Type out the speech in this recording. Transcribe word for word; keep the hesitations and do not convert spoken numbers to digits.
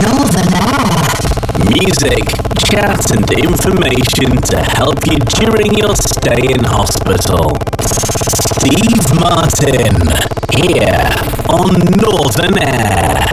Northern Air. Music, chat and information to help you during your stay in hospital. Steve Martin, here on Northern Air.